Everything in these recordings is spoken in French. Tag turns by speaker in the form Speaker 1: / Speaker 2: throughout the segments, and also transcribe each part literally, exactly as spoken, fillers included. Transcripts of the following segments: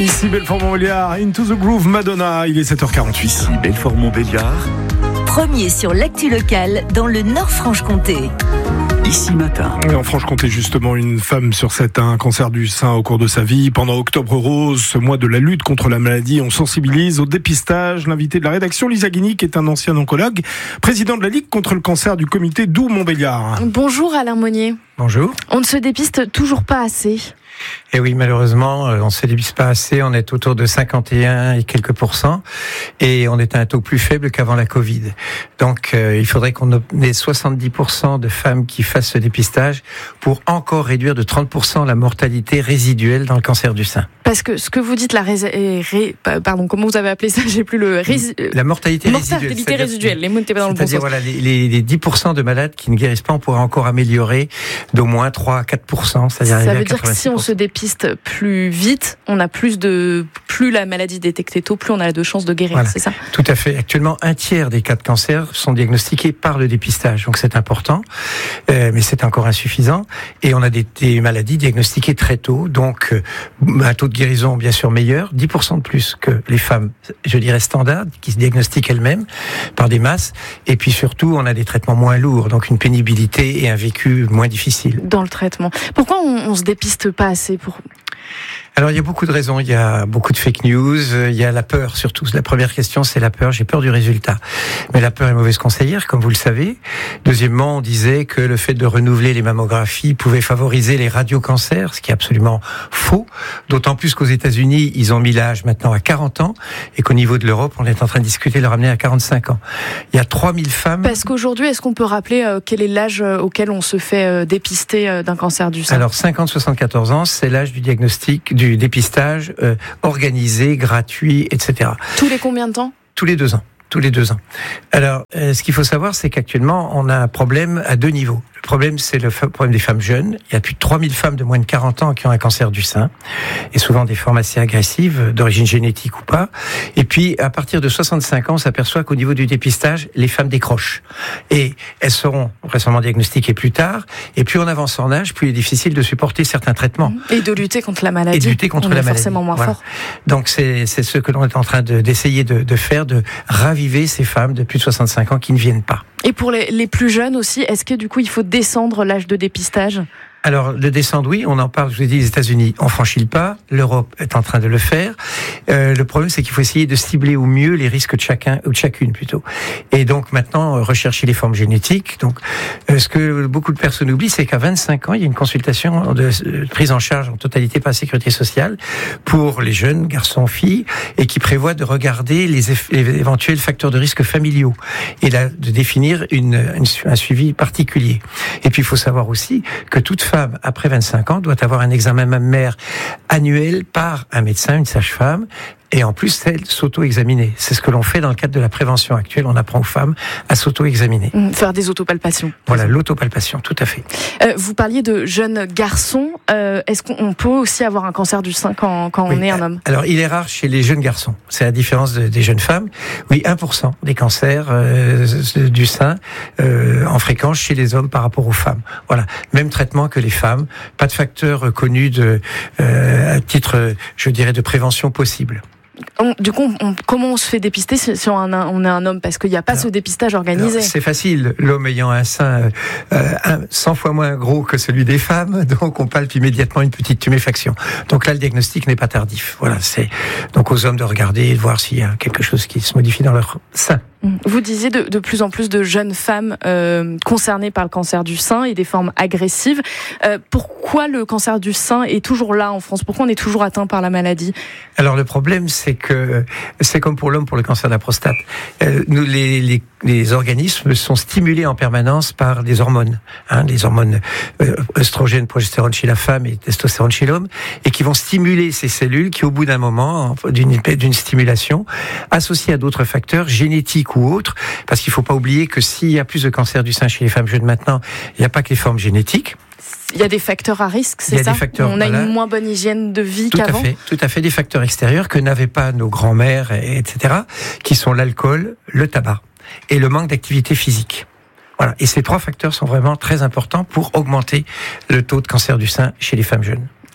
Speaker 1: Ici Belfort-Montbéliard, Into the Groove, Madonna, il est sept heures quarante-huit.
Speaker 2: Ici Belfort-Montbéliard,
Speaker 3: premier sur l'actu locale dans le Nord-Franche-Comté.
Speaker 2: Ici Matin.
Speaker 1: Et en Franche-Comté, justement, une femme sur sept a un cancer du sein au cours de sa vie. Pendant Octobre Rose, ce mois de la lutte contre la maladie, on sensibilise au dépistage. L'invité de la rédaction, Lisa Guinic, est un ancien oncologue, président de la Ligue contre le cancer du comité Doubs-Montbéliard.
Speaker 4: Bonjour Alain Monnier.
Speaker 5: Bonjour.
Speaker 4: On ne se dépiste toujours pas assez.
Speaker 5: Et oui, malheureusement, on ne se dépiste pas assez. On est autour de cinquante et un et quelques pourcents. Et on est à un taux plus faible qu'avant la Covid. Donc, euh, il faudrait qu'on ait soixante-dix pour cent de femmes qui fassent ce dépistage pour encore réduire de trente pour cent la mortalité résiduelle dans le cancer du sein.
Speaker 4: Parce que ce que vous dites, la ré... ré... pardon, comment vous avez appelé ça? J'ai plus le ré...
Speaker 5: la mortalité,
Speaker 4: mortalité
Speaker 5: résiduelle.
Speaker 4: résiduelle. Les mots n'étaient pas dans le bon sens.
Speaker 5: C'est-à-dire, voilà, les, les dix pour cent de malades qui ne guérissent pas, on pourra encore améliorer d'au moins trois à quatre pour cent. C'est-à-dire
Speaker 4: ça veut dire que si on se dépiste plus vite, on a plus de, plus la maladie est détectée tôt, plus on a de chances de guérir, voilà. C'est ça?
Speaker 5: Tout à fait. Actuellement, un tiers des cas de cancer sont diagnostiqués par le dépistage. Donc c'est important, euh, mais c'est encore insuffisant. Et on a des, des maladies diagnostiquées très tôt, donc euh, un taux de guérison bien sûr meilleur, dix pour cent de plus que les femmes, je dirais standards, qui se diagnostiquent elles-mêmes par des masses. Et puis surtout, on a des traitements moins lourds, donc une pénibilité et un vécu moins difficile.
Speaker 4: Dans le traitement. Pourquoi on, on se dépiste pas assez pour...
Speaker 5: Alors, il y a beaucoup de raisons. Il y a beaucoup de fake news. Il y a la peur, surtout. La première question, c'est la peur. J'ai peur du résultat. Mais la peur est mauvaise conseillère, comme vous le savez. Deuxièmement, on disait que le fait de renouveler les mammographies pouvait favoriser les radiocancers, ce qui est absolument faux. D'autant plus qu'aux États-Unis, ils ont mis l'âge maintenant à quarante ans et qu'au niveau de l'Europe, on est en train de discuter de le ramener à quarante-cinq ans. Il y a trois mille femmes.
Speaker 4: Parce qu'aujourd'hui, est-ce qu'on peut rappeler euh, quel est l'âge auquel on se fait euh, dépister euh, d'un cancer du sein?
Speaker 5: Alors, cinquante à soixante-quatorze ans, c'est l'âge du diagnostic, du dépistage euh, organisé, gratuit, et cetera.
Speaker 4: Tous les combien de temps?
Speaker 5: Tous les deux ans. Tous les deux ans. Alors, euh, ce qu'il faut savoir, c'est qu'actuellement, on a un problème à deux niveaux. Le problème, c'est le f- problème des femmes jeunes. Il y a plus de trois mille femmes de moins de quarante ans qui ont un cancer du sein, et souvent des formes assez agressives, d'origine génétique ou pas. Et puis, à partir de soixante-cinq ans, on s'aperçoit qu'au niveau du dépistage, les femmes décrochent. Et elles seront récemment diagnostiquées plus tard. Et plus on avance en âge, plus il est difficile de supporter certains traitements.
Speaker 4: Et de lutter contre la maladie.
Speaker 5: Et de lutter contre
Speaker 4: on
Speaker 5: la
Speaker 4: est
Speaker 5: maladie.
Speaker 4: forcément moins
Speaker 5: voilà.
Speaker 4: fort.
Speaker 5: Donc, c'est, c'est ce que l'on est en train de, d'essayer de, de faire, de raviver ces femmes de plus de soixante-cinq ans qui ne viennent pas.
Speaker 4: Et pour les, les plus jeunes aussi, est-ce que du coup il faut descendre l'âge de dépistage?
Speaker 5: Alors, le descendre, oui, on en parle, je vous ai dit, les États-Unis, on franchit le pas, l'Europe est en train de le faire. Euh, le problème, c'est qu'il faut essayer de cibler au mieux les risques de chacun, ou de chacune plutôt. Et donc, maintenant, euh, rechercher les formes génétiques. Donc, euh, ce que beaucoup de personnes oublient, c'est qu'à vingt-cinq ans, il y a une consultation de, de prise en charge en totalité par la Sécurité sociale pour les jeunes, garçons, filles, et qui prévoit de regarder les, eff- les éventuels facteurs de risque familiaux et là, de définir une, une, un suivi particulier. Et puis, il faut savoir aussi que toute femme après vingt-cinq ans doit avoir un examen mammaire annuel par un médecin, une sage-femme, et en plus, celle s'auto-examiner. C'est ce que l'on fait dans le cadre de la prévention actuelle. On apprend aux femmes à s'auto-examiner.
Speaker 4: Mmh, faire des autopalpations.
Speaker 5: Voilà, l'autopalpation, tout à fait.
Speaker 4: Euh, vous parliez de jeunes garçons. Euh, est-ce qu'on peut aussi avoir un cancer du sein quand, quand
Speaker 5: oui,
Speaker 4: on est un homme?
Speaker 5: Alors, il est rare chez les jeunes garçons. C'est la différence de, des jeunes femmes. Oui, un pour cent des cancers euh, du sein euh, en fréquence chez les hommes par rapport aux femmes. Voilà, même traitement que les femmes. Pas de facteur connu de, euh, à titre, je dirais, de prévention possible.
Speaker 4: On, du coup, on, comment on se fait dépister si, si on, a, on est un homme? Parce qu'il n'y a pas alors, ce dépistage organisé.
Speaker 5: Alors, c'est facile. L'homme ayant un sein euh, un, cent fois moins gros que celui des femmes, donc on palpe immédiatement une petite tuméfaction. Donc là, le diagnostic n'est pas tardif. Voilà, c'est donc aux hommes de regarder et de voir s'il y a quelque chose qui se modifie dans leur sein.
Speaker 4: Vous disiez de, de plus en plus de jeunes femmes euh, concernées par le cancer du sein et des formes agressives. Euh, pourquoi le cancer du sein est toujours là en France? Pourquoi on est toujours atteint par la maladie?
Speaker 5: Alors le problème, c'est que c'est comme pour l'homme pour le cancer de la prostate. Euh, nous, les, les, les organismes sont stimulés en permanence par des hormones, hein, les hormones euh, œstrogène, progestérone chez la femme et testostérone chez l'homme, et qui vont stimuler ces cellules qui, au bout d'un moment, d'une, d'une stimulation, associées à d'autres facteurs génétiques ou autres, parce qu'il ne faut pas oublier que s'il y a plus de cancer du sein chez les femmes jeunes maintenant, il n'y a pas que les formes génétiques.
Speaker 4: Il y a des facteurs à risque, c'est ça?
Speaker 5: Facteurs,
Speaker 4: On a
Speaker 5: voilà.
Speaker 4: une moins bonne hygiène de vie
Speaker 5: tout
Speaker 4: qu'avant.
Speaker 5: à fait, tout à fait, des facteurs extérieurs que n'avaient pas nos grands-mères, et cetera, qui sont l'alcool, le tabac et le manque d'activité physique. Voilà. Et ces trois facteurs sont vraiment très importants pour augmenter le taux de cancer du sein chez les femmes jeunes.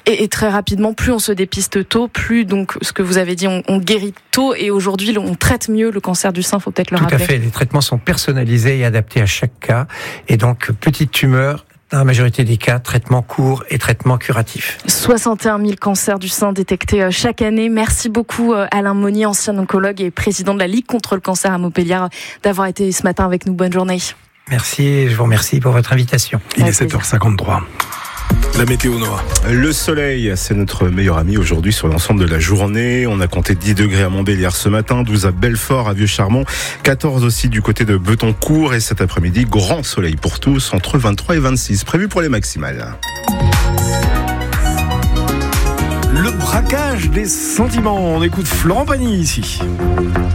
Speaker 4: Et, et très rapidement, plus on se dépiste tôt, plus donc ce que vous avez dit, on, on guérit tôt. Et aujourd'hui, on traite mieux le cancer du sein. Faut peut-être le
Speaker 5: Tout
Speaker 4: rappeler.
Speaker 5: Tout à fait. Les traitements sont personnalisés et adaptés à chaque cas. Et donc, petite tumeur. Dans la majorité des cas, traitement court et traitement curatif.
Speaker 4: soixante et un mille cancers du sein détectés chaque année. Merci beaucoup Alain Monnier, ancien oncologue et président de la Ligue contre le cancer à Montpellier, d'avoir été ce matin avec nous. Bonne journée.
Speaker 5: Merci, je vous remercie pour votre invitation.
Speaker 1: Il est sept heures cinquante-trois. La météo, Noah.
Speaker 6: Le soleil, c'est notre meilleur ami aujourd'hui sur l'ensemble de la journée. On a compté dix degrés à Montbéliard ce matin, douze à Belfort, à Vieux-Charmont, quatorze aussi du côté de Betoncourt. Et cet après-midi, grand soleil pour tous, entre vingt-trois et vingt-six, prévu pour les maximales.
Speaker 1: Le braquage des sentiments. On écoute Florent Pagny ici.